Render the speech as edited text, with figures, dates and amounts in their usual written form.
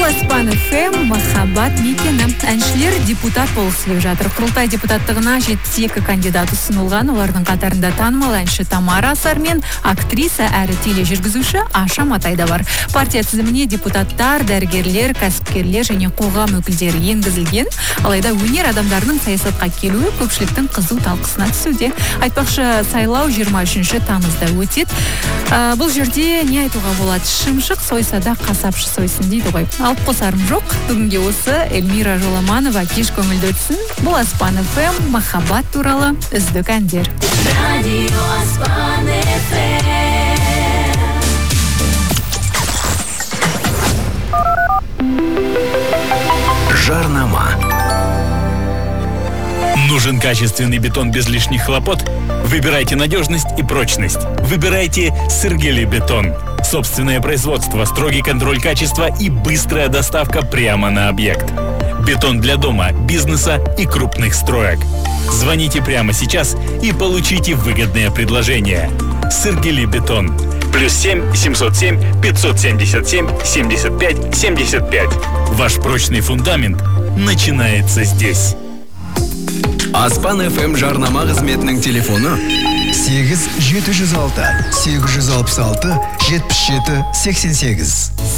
Аспан ФМ, махаббат мекені. Әншілер депутат болып сөйлеп жатыр. Құрылтай депутаттығына 72 кандидат ұсынылған. Олардың қатарында танымал әнші Тамара Асар мен актриса әрі тележүргізуші Аша Матай да бар. Партия тізіміне депутаттар, дәрігерлер, кәсіпкерлер және қоғам өкілдері енгізілген. Алайда өнер адамдарының саясатқа келуі көпшіліктің қызу талқысына түсуде. Айтпақшы, сайлау 23 тамызда өтеді. Бұл жерде не айтуға болады? Шымшық сойса да қасапшы сойсын дейді ғой. Алып қосарым жоқ. Бүгінге осы Эльмира Жоламанова кеш көңілді өтсін. Бұл Аспан ФМ, махаббат туралы үздік әндер. Радио Аспан Жарнама. Нужен качественный бетон без лишних хлопот? Выбирайте надежность и прочность. Выбирайте Сергели Бетон. Собственное производство, строгий контроль качества и быстрая доставка прямо на объект. Бетон для дома, бизнеса и крупных строек. Звоните прямо сейчас и получите выгодное предложение. Сергели Бетон. +7 707 577 75 75. Ваш прочный фундамент начинается здесь. Аспан FM жарнама қызметінің телефоны 8 706 866 77 88.